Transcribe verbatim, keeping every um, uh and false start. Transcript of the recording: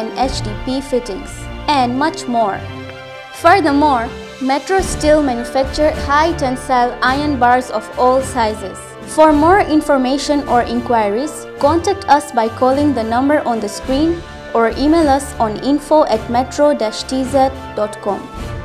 and H D P fittings, and much more. Furthermore, Metro Steel manufactures high tensile iron bars of all sizes. For more information or inquiries, contact us by calling the number on the screen or email us on info at metro dash t z dot com.